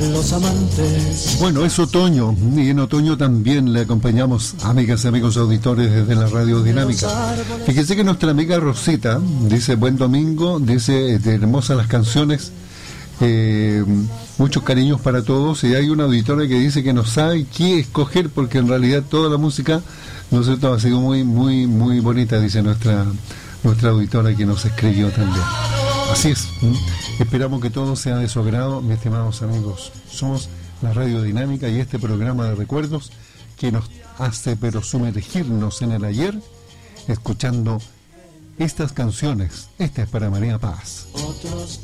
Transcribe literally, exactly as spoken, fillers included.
los amantes. Bueno, es otoño y en otoño también le acompañamos, amigas y amigos auditores, desde la Radio Dinámica. Fíjese que nuestra amiga Rosita dice buen domingo, dice hermosas las canciones, eh, muchos cariños para todos, y hay una auditora que dice que no sabe qué escoger porque en realidad toda la música, ¿no es cierto?, ha sido muy, muy, muy bonita, dice nuestra, nuestra auditora que nos escribió también. Así es. Esperamos que todo sea de su agrado, mis estimados amigos. Somos la Radio Dinámica y este programa de recuerdos que nos hace pero sumergirnos en el ayer, escuchando estas canciones. Esta es para María Paz. Otros